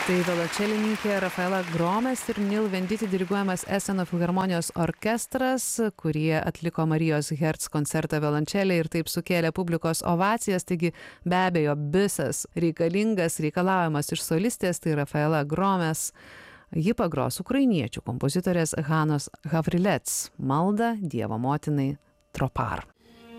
Tai violončelininkė Rafaela Gromes ir Nil Venditi diriguojamas Esseno filharmonijos orkestras, kurie atliko Marijos Herz koncertą violončelei ir taip sukėlė publikos ovacijas. Taigi be abejo visas reikalaujamas iš solistės, tai Rafaela Gromes. Ji pagros ukrainiečių kompozitorės Hanos Gavrilets maldą Dievo motinai Tropar.